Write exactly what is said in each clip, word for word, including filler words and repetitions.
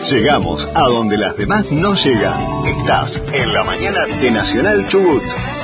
Llegamos a donde las demás no llegan. Estás en la mañana de Nacional Chubut.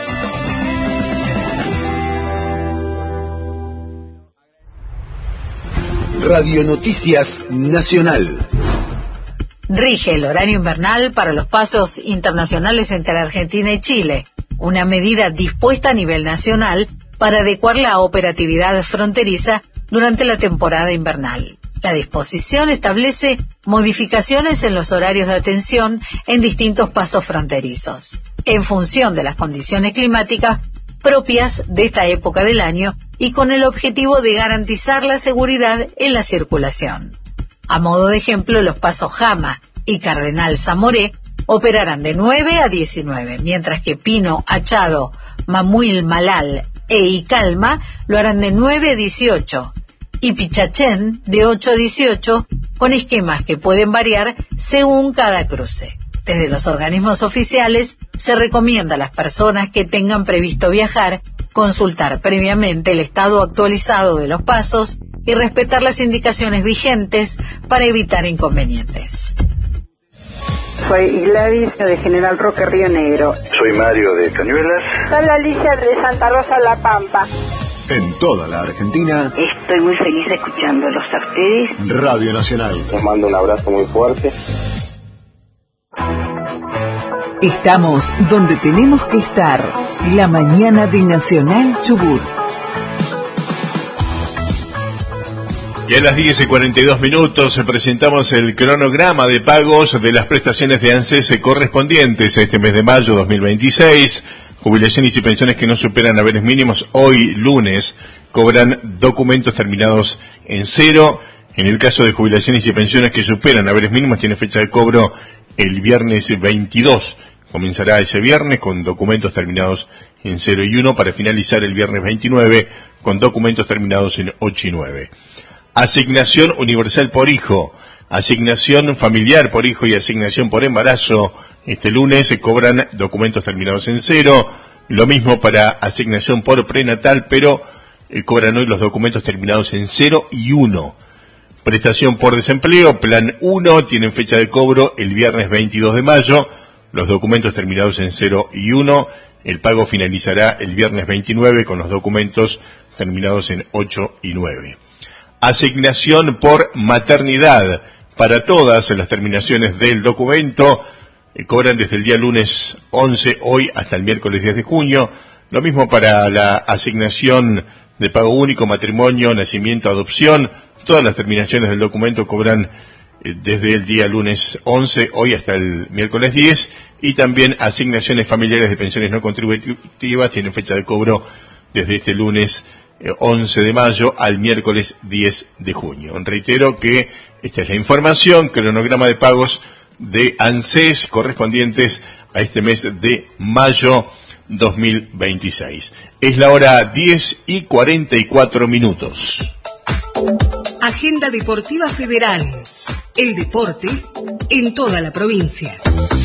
Radio Noticias Nacional. Rige el horario invernal para los pasos internacionales entre Argentina y Chile, una medida dispuesta a nivel nacional para adecuar la operatividad fronteriza durante la temporada invernal. La disposición establece modificaciones en los horarios de atención en distintos pasos fronterizos, en función de las condiciones climáticas propias de esta época del año y con el objetivo de garantizar la seguridad en la circulación. A modo de ejemplo, los pasos Jama y Cardenal Zamoré operarán de nueve a diecinueve, mientras que Pino, Achado, Mamuil, Malal e Icalma lo harán de nueve a dieciocho y Pichachén de ocho a dieciocho, con esquemas que pueden variar según cada cruce. Desde los organismos oficiales se recomienda a las personas que tengan previsto viajar consultar previamente el estado actualizado de los pasos y respetar las indicaciones vigentes para evitar inconvenientes. Soy Gladys de General Roque, Río Negro. Soy Mario de Cañuelas. Soy Alicia de Santa Rosa, La Pampa. En toda la Argentina. Estoy muy feliz escuchándolos a ustedes. Radio Nacional. Les mando un abrazo muy fuerte. Estamos donde tenemos que estar. La mañana de Nacional Chubut. Y a las diez y cuarenta y dos minutos presentamos el cronograma de pagos de las prestaciones de ANSES correspondientes a este mes de mayo dos mil veintiséis. Jubilaciones y pensiones que no superan haberes mínimos hoy, lunes, cobran documentos terminados en cero. En el caso de jubilaciones y pensiones que superan haberes mínimos, tiene fecha de cobro el viernes veintidós. Comenzará ese viernes con documentos terminados en cero y uno para finalizar el viernes veintinueve con documentos terminados en ocho y nueve. Asignación universal por hijo, asignación familiar por hijo y asignación por embarazo. Este lunes se cobran documentos terminados en cero. Lo mismo para asignación por prenatal, pero eh, cobran hoy los documentos terminados en cero y uno. Prestación por desempleo, plan uno, tienen fecha de cobro el viernes veintidós de mayo. Los documentos terminados en cero y uno. El pago finalizará el viernes veintinueve con los documentos terminados en ocho y nueve. Asignación por maternidad. Para todas las terminaciones del documento, eh, cobran desde el día lunes once, hoy, hasta el miércoles diez de junio. Lo mismo para la asignación de pago único, matrimonio, nacimiento, adopción. Todas las terminaciones del documento cobran eh, desde el día lunes once, hoy, hasta el miércoles diez. Y también asignaciones familiares de pensiones no contributivas tienen fecha de cobro desde este lunes once de mayo al miércoles diez de junio. Reitero que esta es la información, cronograma de pagos de ANSES correspondientes a este mes de mayo dos mil veintiséis. Es la hora diez y cuarenta y cuatro minutos. Agenda Deportiva Federal. El deporte en toda la provincia.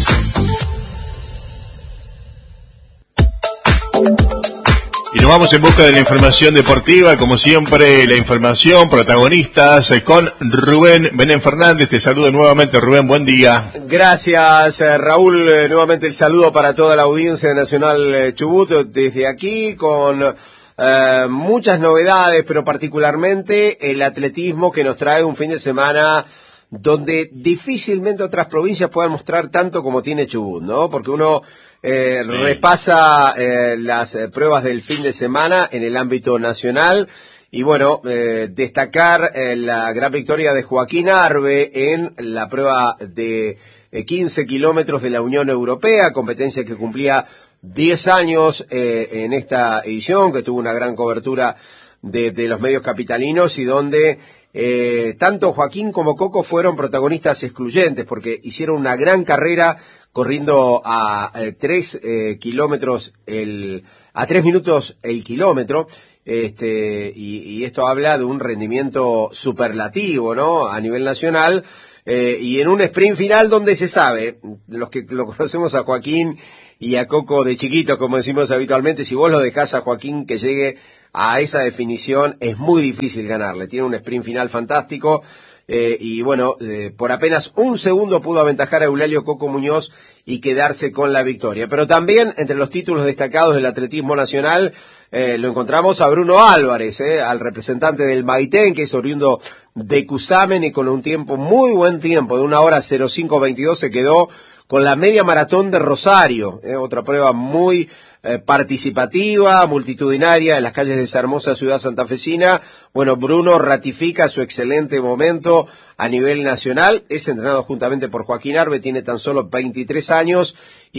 Y nos vamos en busca de la información deportiva, como siempre, la información, protagonistas, con Rubén Belén Fernández. Te saludo nuevamente, Rubén, buen día. Gracias, Raúl, nuevamente el saludo para toda la audiencia de Nacional Chubut, desde aquí, con eh, muchas novedades, pero particularmente el atletismo, que nos trae un fin de semana donde difícilmente otras provincias puedan mostrar tanto como tiene Chubut, ¿no? Porque uno eh, sí. repasa eh, las eh, pruebas del fin de semana en el ámbito nacional y bueno, eh, destacar eh, la gran victoria de Joaquín Arbe en la prueba de eh, quince kilómetros de la Unión Europea, competencia que cumplía diez años eh, en esta edición, que tuvo una gran cobertura de, de los medios capitalinos y donde Eh, tanto Joaquín como Coco fueron protagonistas excluyentes porque hicieron una gran carrera corriendo a, a tres eh, kilómetros el a tres minutos el kilómetro, este y, y esto habla de un rendimiento superlativo, ¿no? A nivel nacional, eh, y en un sprint final donde se sabe, los que lo conocemos a Joaquín y a Coco de chiquitos, como decimos habitualmente, si vos lo dejás a Joaquín que llegue a esa definición, es muy difícil ganarle. Tiene un sprint final fantástico eh, y bueno, eh, por apenas un segundo pudo aventajar a Eulalio Coco Muñoz y quedarse con la victoria. Pero también entre los títulos destacados del atletismo nacional eh, lo encontramos a Bruno Álvarez, eh, al representante del Maitén, que es oriundo de Cusamen, y con un tiempo, muy buen tiempo, de una hora cero cinco veintidós, se quedó con la media maratón de Rosario, eh, otra prueba muy eh, participativa, multitudinaria en las calles de esa hermosa ciudad santafesina. Bueno, Bruno ratifica su excelente momento a nivel nacional, es entrenado juntamente por Joaquín Arbe, tiene tan solo veintitrés años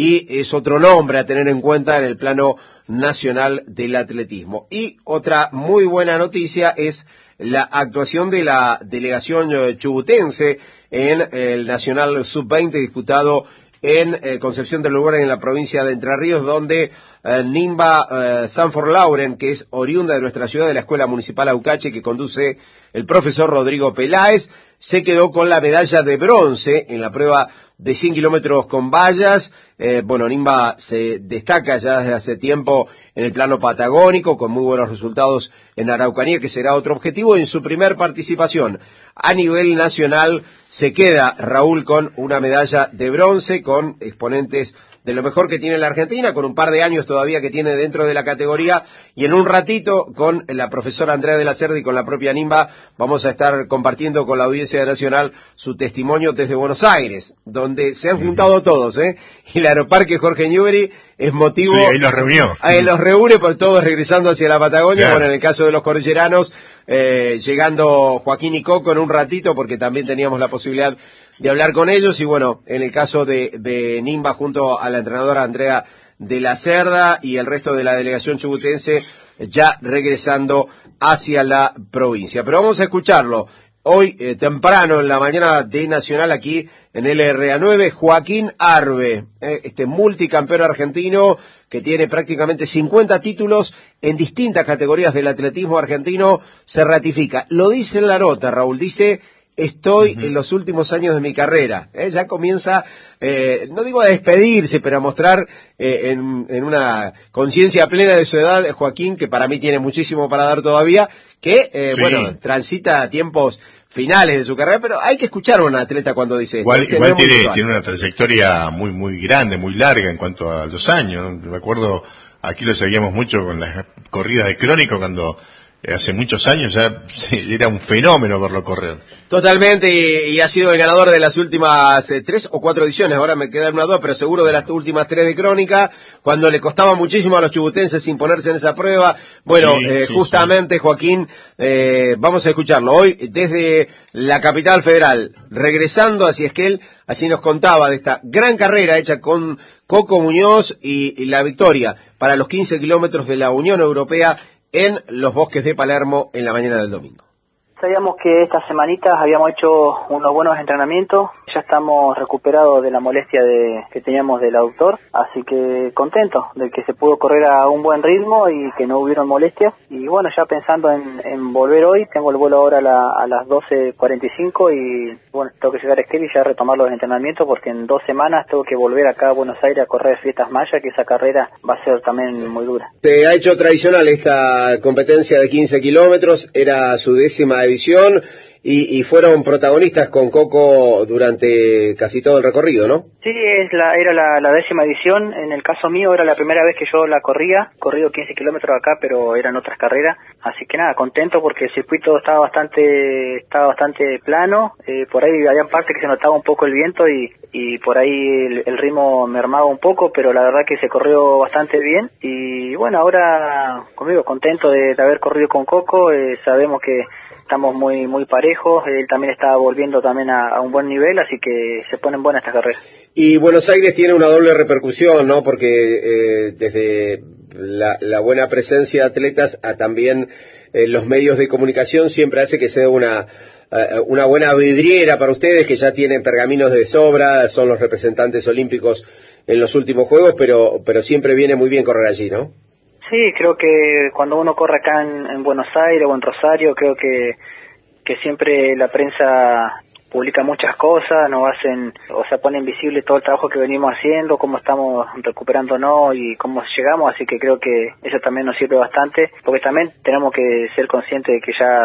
y es otro nombre a tener en cuenta en el plano nacional del atletismo. Y otra muy buena noticia es la actuación de la delegación chubutense en el Nacional sub veinte disputado en eh, Concepción del Uruguay, en la provincia de Entre Ríos, donde eh, Nimba eh, Sanford Lauren, que es oriunda de nuestra ciudad, de la Escuela Municipal Aucache, que conduce el profesor Rodrigo Peláez, se quedó con la medalla de bronce en la prueba de cien kilómetros con vallas. Eh, bueno, Nimba se destaca ya desde hace tiempo en el plano patagónico, con muy buenos resultados en Araucanía, que será otro objetivo. En su primer participación a nivel nacional se queda Raúl con una medalla de bronce, con exponentes de lo mejor que tiene la Argentina, con un par de años todavía que tiene dentro de la categoría, y en un ratito con la profesora Andrea de la Cerda y con la propia Nimba vamos a estar compartiendo con la audiencia nacional su testimonio desde Buenos Aires, donde se han juntado todos, ¿eh? Y el Aeroparque Jorge Newbery es motivo... Sí, ahí los reunió. Ahí los reúne, por todos regresando hacia la Patagonia. Claro. Bueno, en el caso de los cordilleranos, eh, llegando Joaquín y Coco en un ratito, porque también teníamos la posibilidad de hablar con ellos. Y bueno, en el caso de, de Nimba, junto a la entrenadora Andrea de la Cerda y el resto de la delegación chubutense, ya regresando hacia la provincia. Pero vamos a escucharlo hoy eh, temprano en la mañana de Nacional, aquí en L R A nueve, Joaquín Arbe, eh, este multicampeón argentino que tiene prácticamente cincuenta títulos en distintas categorías del atletismo argentino, se ratifica. Lo dice en la nota, Raúl, dice: estoy uh-huh. en los últimos años de mi carrera. ¿eh? Ya comienza, eh, no digo a despedirse, pero a mostrar eh, en, en una conciencia plena de su edad, Joaquín, que para mí tiene muchísimo para dar todavía, que, eh, sí. bueno, transita tiempos finales de su carrera, pero hay que escuchar a un atleta cuando dice igual, esto. Igual tiene, tiene una trayectoria muy muy grande, muy larga en cuanto a los años, ¿no? Me acuerdo, aquí lo seguíamos mucho con las corridas de Crónico, cuando hace muchos años ya era un fenómeno verlo correr. Totalmente, y, y ha sido el ganador de las últimas eh, tres o cuatro ediciones, ahora me quedan una duda, pero seguro de las últimas tres de Crónica, cuando le costaba muchísimo a los chubutenses imponerse en esa prueba. Bueno, sí, eh, sí, justamente, sí. Joaquín, eh, vamos a escucharlo hoy desde la capital federal, regresando hacia Esquel, así nos contaba de esta gran carrera hecha con Coco Muñoz y, y la victoria para los quince kilómetros de la Unión Europea en los bosques de Palermo en la mañana del domingo. Sabíamos que estas semanitas habíamos hecho unos buenos entrenamientos, ya estamos recuperados de la molestia de, que teníamos del aductor, así que contentos de que se pudo correr a un buen ritmo y que no hubieron molestias. Y bueno, ya pensando en, en volver hoy, tengo el vuelo ahora a, la, a las doce cuarenta y cinco y bueno, tengo que llegar a Esquel y ya retomar los entrenamientos porque en dos semanas tengo que volver acá a Buenos Aires a correr Fiestas Mayas, que esa carrera va a ser también muy dura. Se ha hecho tradicional esta competencia de quince kilómetros, era su décima edición y, y fueron protagonistas con Coco durante casi todo el recorrido, ¿no? Sí, es la, era la, la décima edición. En el caso mío era la primera vez que yo la corría, corrido quince kilómetros acá, pero eran otras carreras, así que nada, contento porque el circuito estaba bastante estaba bastante plano, eh, por ahí había partes que se notaba un poco el viento y, y por ahí el, el ritmo mermaba un poco, pero la verdad que se corrió bastante bien y bueno, ahora conmigo contento de, de haber corrido con Coco, eh, sabemos que estamos muy muy parejos, él también está volviendo también a, a un buen nivel, así que se ponen buenas estas carreras. Y Buenos Aires tiene una doble repercusión, ¿no? Porque eh, desde la, la buena presencia de atletas a también eh, los medios de comunicación siempre hace que sea una uh, una buena vidriera para ustedes, que ya tienen pergaminos de sobra, son los representantes olímpicos en los últimos Juegos, pero pero siempre viene muy bien correr allí, ¿no? Sí, creo que cuando uno corre acá en, en Buenos Aires o en Rosario, creo que, que siempre la prensa publica muchas cosas, nos hacen, o sea, ponen visible todo el trabajo que venimos haciendo, cómo estamos recuperándonos y cómo llegamos, así que creo que eso también nos sirve bastante, porque también tenemos que ser conscientes de que ya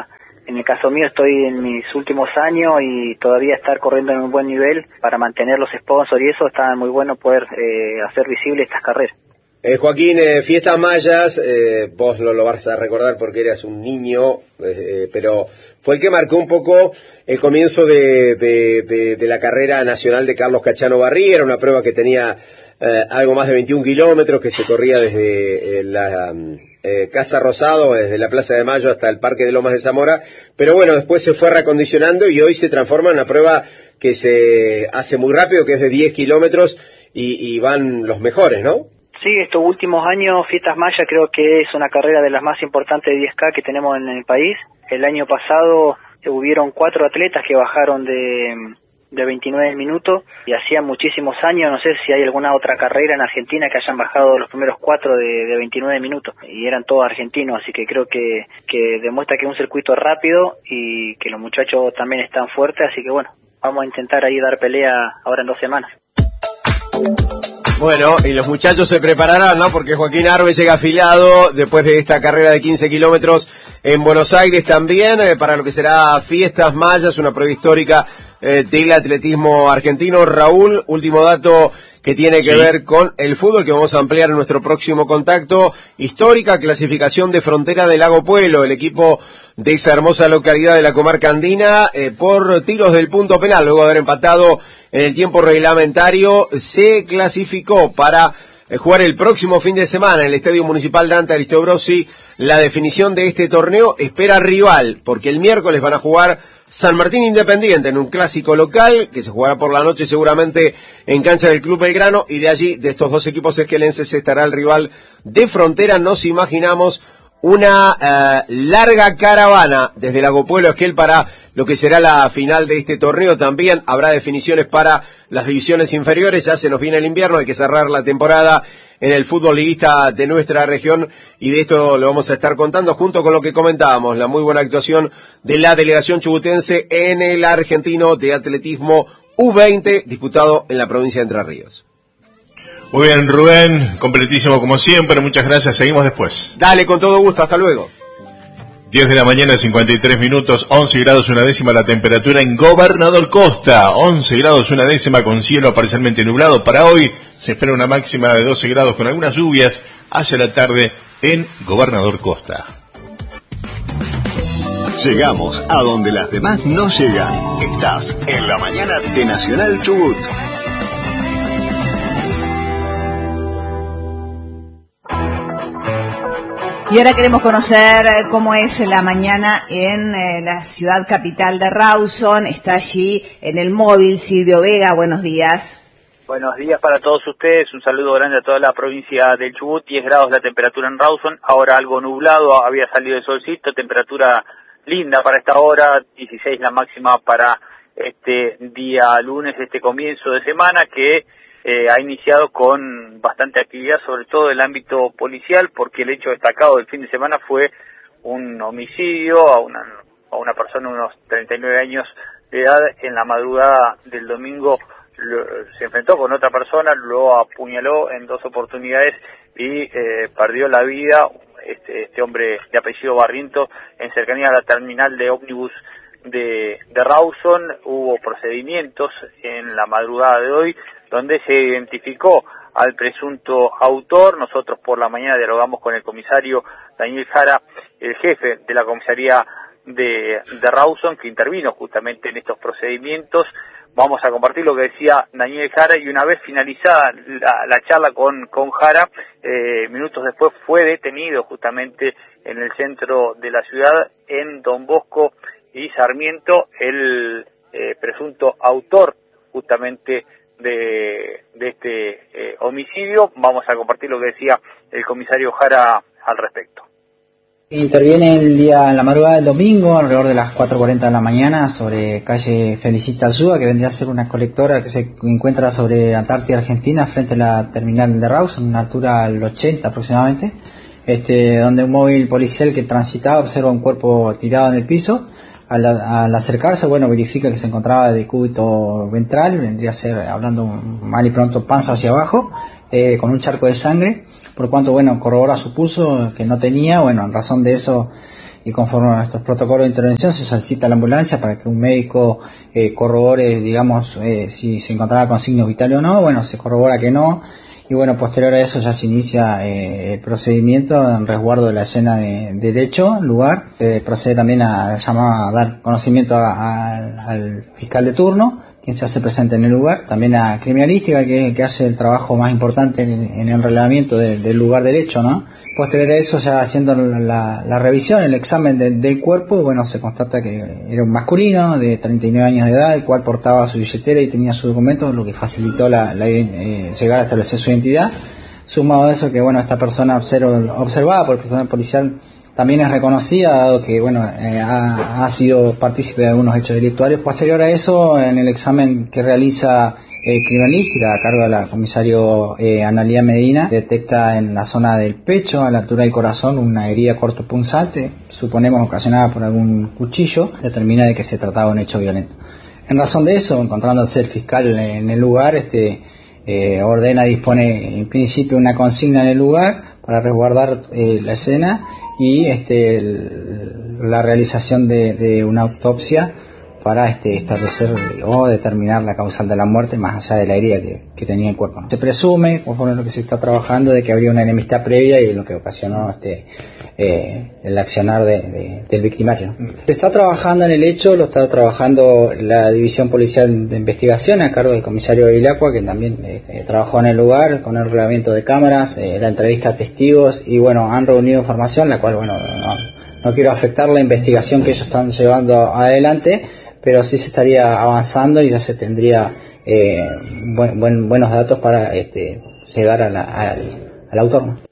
En el caso mío estoy en mis últimos años y todavía estar corriendo en un buen nivel para mantener los sponsors y eso está muy bueno poder eh, hacer visible estas carreras. Eh, Joaquín, eh, Fiestas Mayas, eh, vos no lo vas a recordar porque eras un niño, eh, pero fue el que marcó un poco el comienzo de, de, de, de la carrera nacional de Carlos Cachano Barrí. Era una prueba que tenía eh, algo más de veintiún kilómetros, que se corría desde eh, la eh, Casa Rosado, desde la Plaza de Mayo hasta el Parque de Lomas de Zamora, pero bueno, después se fue reacondicionando y hoy se transforma en una prueba que se hace muy rápido, que es de diez kilómetros y, y van los mejores, ¿no? Sí, estos últimos años Fiestas Mayas creo que es una carrera de las más importantes de diez K que tenemos en el país. El año pasado hubieron cuatro atletas que bajaron de, de veintinueve minutos y hacían muchísimos años, no sé si hay alguna otra carrera en Argentina que hayan bajado los primeros cuatro de, de veintinueve minutos y eran todos argentinos, así que creo que, que demuestra que es un circuito rápido y que los muchachos también están fuertes, así que bueno, vamos a intentar ahí dar pelea ahora en dos semanas. Bueno, y los muchachos se prepararán, ¿no? Porque Joaquín Arbe llega afilado después de esta carrera de quince kilómetros en Buenos Aires también, eh, para lo que será Fiestas Mayas, una prueba histórica eh, del atletismo argentino. Raúl, último dato que tiene que sí. ver con el fútbol, que vamos a ampliar en nuestro próximo contacto. Histórica clasificación de Frontera de Lago Puelo, el equipo de esa hermosa localidad de la comarca andina, eh, por tiros del punto penal, luego de haber empatado en el tiempo reglamentario, se clasificó para eh, jugar el próximo fin de semana en el Estadio Municipal Dante Aristobrosi. La definición de este torneo espera rival, porque el miércoles van a jugar San Martín Independiente en un clásico local que se jugará por la noche seguramente en cancha del Club Belgrano, y de allí, de estos dos equipos esquelenses, estará el rival de Frontera. Nos imaginamos una uh, larga caravana desde Lago Puelo Esquel para lo que será la final de este torneo. También habrá definiciones para las divisiones inferiores. Ya se nos viene el invierno, hay que cerrar la temporada en el fútbol liguista de nuestra región, y de esto lo vamos a estar contando junto con lo que comentábamos, la muy buena actuación de la delegación chubutense en el argentino de atletismo U veinte disputado en la provincia de Entre Ríos. Muy bien, Rubén, completísimo como siempre, muchas gracias, seguimos después. Dale, con todo gusto, hasta luego. diez de la mañana, cincuenta y tres minutos, once grados una décima la temperatura en Gobernador Costa, once grados una décima con cielo parcialmente nublado. Para hoy se espera una máxima de doce grados con algunas lluvias hacia la tarde en Gobernador Costa. Llegamos a donde las demás no llegan. Estás en la mañana de Nacional Chubut. Y ahora queremos conocer cómo es la mañana en eh, la ciudad capital de Rawson. Está allí en el móvil Silvio Vega. Buenos días. Buenos días para todos ustedes. Un saludo grande a toda la provincia del Chubut. diez grados la temperatura en Rawson. Ahora algo nublado, había salido el solcito. Temperatura linda para esta hora. dieciséis la máxima para este día lunes, este comienzo de semana que Eh, ha iniciado con bastante actividad, sobre todo en el ámbito policial, porque el hecho destacado del fin de semana fue un homicidio a una, a una persona de unos treinta y nueve años de edad. En la madrugada del domingo lo, se enfrentó con otra persona, lo apuñaló en dos oportunidades y eh, perdió la vida este, este hombre de apellido Barriento en cercanía a la terminal de ómnibus de, de Rawson. Hubo procedimientos en la madrugada de hoy donde se identificó al presunto autor. Nosotros por la mañana dialogamos con el comisario Daniel Jara, el jefe de la comisaría de, de Rawson, que intervino justamente en estos procedimientos. Vamos a compartir lo que decía Daniel Jara, y una vez finalizada la, la charla con, con Jara, eh, minutos después fue detenido justamente en el centro de la ciudad, en Don Bosco y Sarmiento, el eh, presunto autor justamente de, de este eh, homicidio. Vamos a compartir lo que decía el comisario Jara al respecto. Interviene el día en la madrugada del domingo, alrededor de las cuatro cuarenta de la mañana, sobre calle Felicita Alzúa, que vendría a ser una colectora que se encuentra sobre Antártida Argentina, frente a la terminal de Rawson, una altura al ochenta aproximadamente, este, donde un móvil policial que transitaba observa un cuerpo tirado en el piso. Al, al acercarse, bueno, verifica que se encontraba de decúbito ventral, vendría a ser, hablando mal y pronto, panza hacia abajo, eh, con un charco de sangre, por cuanto, bueno, corrobora su pulso que no tenía. Bueno, en razón de eso y conforme a nuestros protocolos de intervención se solicita la ambulancia para que un médico eh, corrobore, digamos, eh, si se encontraba con signos vitales o no. Bueno, se corrobora que no, y bueno, posterior a eso ya se inicia eh, el procedimiento en resguardo de la escena de, del hecho, lugar. Se procede también a, llamar, a dar conocimiento a, a, al fiscal de turno, quien se hace presente en el lugar, también a criminalística, que, que hace el trabajo más importante en, en el relevamiento de, del lugar del hecho, ¿no? Posterior a eso, ya haciendo la, la revisión, el examen de, del cuerpo, bueno, se constata que era un masculino de treinta y nueve años de edad, el cual portaba su billetera y tenía sus documentos, lo que facilitó la, la eh, llegar a establecer su identidad. Sumado a eso que, bueno, esta persona observada por el personal policial también es reconocida, dado que, bueno, eh, ha, ha sido partícipe de algunos hechos delictuales. Posterior a eso, en el examen que realiza eh, criminalística a cargo de la comisario eh, Analía Medina, detecta en la zona del pecho, a la altura del corazón, una herida cortopunzante, suponemos ocasionada por algún cuchillo. Determina de que se trataba de un hecho violento. En razón de eso, encontrándose el fiscal en el lugar, este eh, ordena, dispone en principio una consigna en el lugar para resguardar eh, la escena y este el, la realización de, de una autopsia para este establecer o determinar la causal de la muerte más allá de la herida que, que tenía el cuerpo, ¿no? Se presume, conforme a lo que se está trabajando, de que habría una enemistad previa y lo que ocasionó este eh, el accionar de, de, del victimario, ¿no? Se está trabajando en el hecho, lo está trabajando la División Policial de Investigación a cargo del comisario Vilacqua, que también eh, trabajó en el lugar con el relevamiento de cámaras, eh, la entrevista a testigos y bueno, han reunido información, la cual bueno, no, no quiero afectar la investigación que ellos están llevando adelante, pero sí se estaría avanzando y ya se tendría eh, buen, buen, buenos datos para este, llegar a la, al, al autor, ¿no?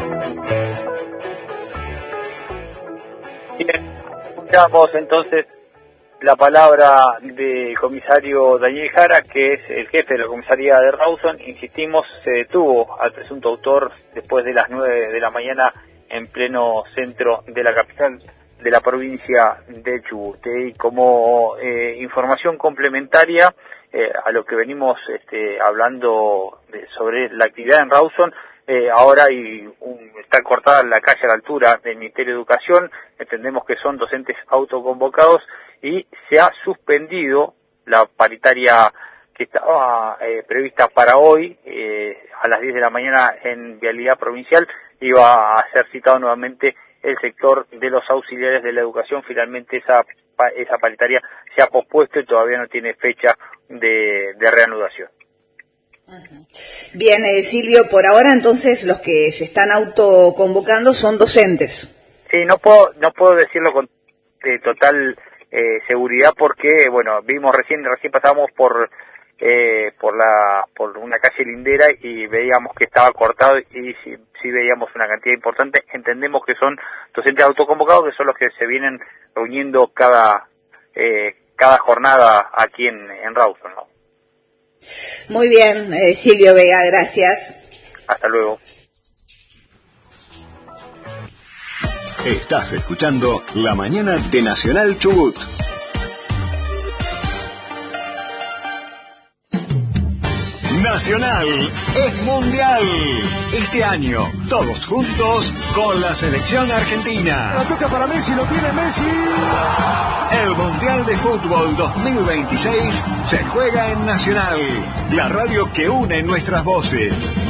Bien, escuchamos entonces la palabra del comisario Daniel Jara, que es el jefe de la comisaría de Rawson. Insistimos, se detuvo al presunto autor después de las nueve de la mañana en pleno centro de la capital de la provincia de Chubut. Y como eh, información complementaria eh, a lo que venimos este, hablando de, sobre la actividad en Rawson, eh, ahora hay un, está cortada la calle a la altura del Ministerio de Educación. Entendemos que son docentes autoconvocados y se ha suspendido la paritaria que estaba eh, prevista para hoy eh, a las diez de la mañana en Vialidad Provincial. Iba a ser citado nuevamente el sector de los auxiliares de la educación. Finalmente esa esa paritaria se ha pospuesto y todavía no tiene fecha de, de reanudación. Bien, eh, Silvio, por ahora entonces los que se están autoconvocando son docentes. Sí, no puedo no puedo decirlo con eh, total eh, seguridad porque, bueno, vimos recién, recién pasábamos por eh, por la por una calle lindera y veíamos que estaba cortado y sí, sí veíamos una cantidad importante. Entendemos que son docentes autoconvocados, que son los que se vienen reuniendo cada eh, cada jornada aquí en, en Rawson, ¿no? Muy bien, eh, Silvio Vega, gracias. Hasta luego. Estás escuchando La Mañana de Nacional Chubut. Nacional es mundial. Este año, todos juntos con la selección argentina. La toca para Messi, lo tiene Messi. El Mundial de Fútbol dos mil veintiséis se juega en Nacional, la radio que une nuestras voces.